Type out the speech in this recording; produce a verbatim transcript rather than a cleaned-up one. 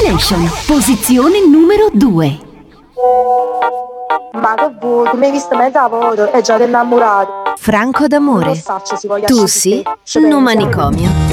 Compilation, posizione numero due. Ma che vuoi, tu mi hai visto mezza volta e già ti innamorato. Franco d'amore. Tu sì, no manicomio.